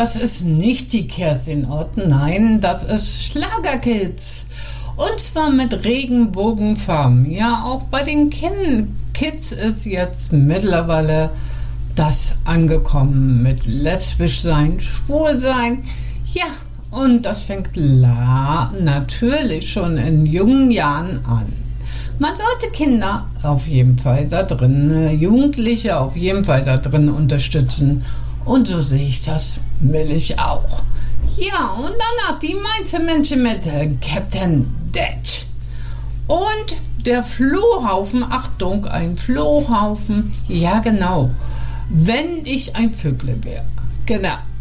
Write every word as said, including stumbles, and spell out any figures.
Das ist nicht die Kerstin Ott, nein, das ist Schlagerkids. Und zwar mit Regenbogenfarben. Ja, auch bei den Kids ist jetzt mittlerweile das angekommen mit lesbisch sein, schwul sein. Ja, und das fängt la natürlich schon in jungen Jahren an. Man sollte Kinder auf jeden Fall da drin, Jugendliche auf jeden Fall da drin unterstützen. Und so sehe ich das, will ich auch. Ja, und danach die Mainzer-Menschen mit äh, Captain Dead. Und der Flohhaufen, Achtung, ein Flohhaufen, ja genau, wenn ich ein Vögel wäre. Genau.